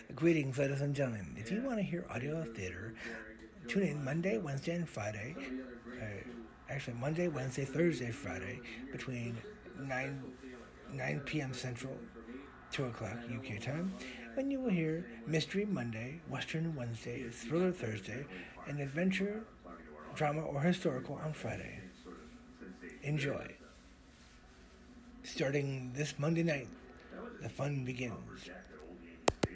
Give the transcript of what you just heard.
Greetings, ladies and gentlemen. If you want to hear audio theater, tune in Monday, Wednesday, and Friday. Actually, Monday, Wednesday, Thursday, Friday, between 9 p.m. Central, 2 o'clock UK time, when you will hear Mystery Monday, Western Wednesday, Thriller Thursday, and Adventure, Drama, or Historical on Friday. Enjoy. Starting this Monday night, the fun begins.